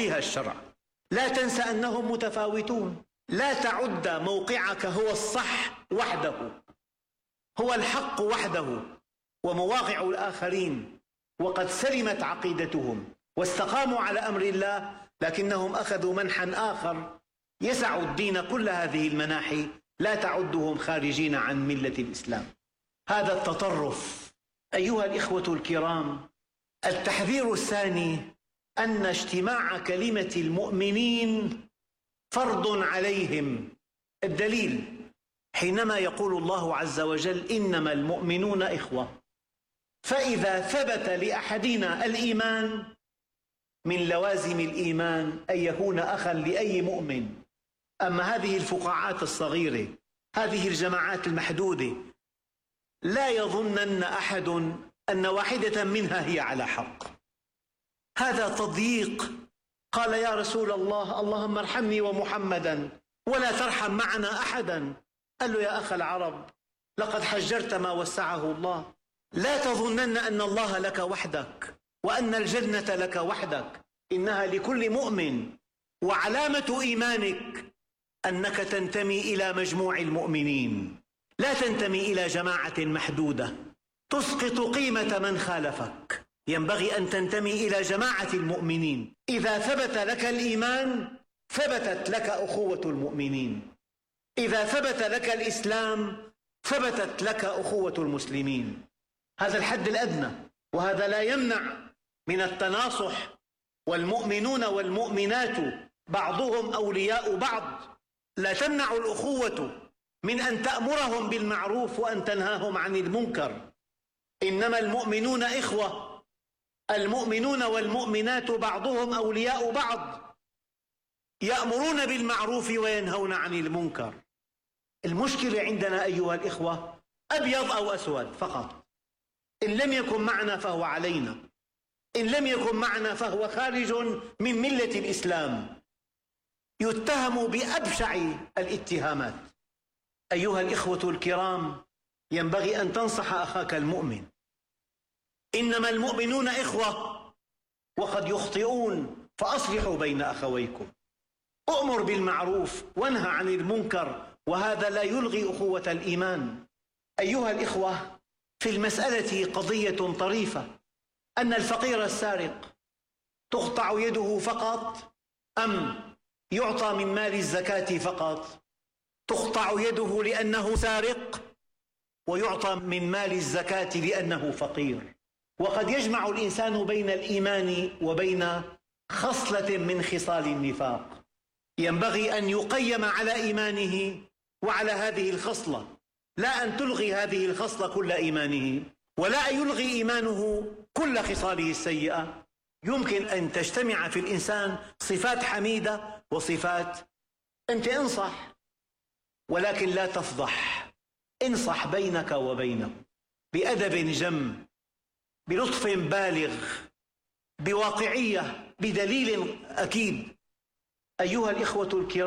يعطيها الشرع. لا تنسى أنهم متفاوتون. لا تعد موقعك هو الصح وحده، هو الحق وحده، ومواقع الآخرين وقد سلمت عقيدتهم واستقاموا على أمر الله، لكنهم أخذوا منحا آخر يسع الدين كل هذه المناحي، لا تعدهم خارجين عن ملة الإسلام. هذا التطرف أيها الإخوة الكرام. التحذير الثاني أن اجتماع كلمة المؤمنين فرض عليهم. الدليل حينما يقول الله عز وجل إنما المؤمنون إخوة، فإذا ثبت لأحدنا الإيمان من لوازم الإيمان أن يكون أخا لأي مؤمن. أما هذه الفقاعات الصغيرة، هذه الجماعات المحدودة، لا يظنن أحد أن واحدة منها هي على حق. هذا تضييق. قال يا رسول الله اللهم ارحمني ومحمدا ولا ترحم معنا أحدا. قال له يا أخ العرب لقد حجرت ما وسعه الله. لا تظنن أن الله لك وحدك وأن الجنة لك وحدك، إنها لكل مؤمن. وعلامة إيمانك أنك تنتمي إلى مجموع المؤمنين، لا تنتمي إلى جماعة محدودة تسقط قيمة من خالفك. ينبغي أن تنتمي إلى جماعة المؤمنين. إذا ثبت لك الإيمان ثبتت لك أخوة المؤمنين. إذا ثبت لك الإسلام ثبتت لك أخوة المسلمين. هذا الحد الأدنى، وهذا لا يمنع من التناصح. والمؤمنون والمؤمنات بعضهم أولياء بعض. لا تمنع الأخوة من أن تأمرهم بالمعروف وأن تنهاهم عن المنكر. إنما المؤمنون إخوة. المؤمنون والمؤمنات بعضهم أولياء بعض، يأمرون بالمعروف وينهون عن المنكر. المشكلة عندنا أيها الإخوة أبيض أو أسود فقط. إن لم يكن معنا فهو علينا، إن لم يكن معنا فهو خارج من ملة الإسلام، يتهم بأبشع الاتهامات. أيها الإخوة الكرام، ينبغي أن تنصح أخاك المؤمن. إنما المؤمنون إخوة وقد يخطئون، فأصلحوا بين أخويكم. أؤمر بالمعروف وانهى عن المنكر، وهذا لا يلغي أخوة الإيمان. أيها الإخوة، في المسألة قضية طريفة، أن الفقير السارق تقطع يده فقط أم يعطى من مال الزكاة فقط؟ تقطع يده لأنه سارق ويعطى من مال الزكاة لأنه فقير. وقد يجمع الإنسان بين الإيمان وبين خصلة من خصال النفاق. ينبغي أن يقيم على إيمانه وعلى هذه الخصلة، لا أن تلغي هذه الخصلة كل إيمانه، ولا أن يلغي إيمانه كل خصاله السيئة. يمكن أن تجتمع في الإنسان صفات حميدة وصفات. أنت انصح ولكن لا تفضح. انصح بينك وبينه بأدب جم، بلطف بالغ، بواقعية، بدليل أكيد. أيها الإخوة الكرام،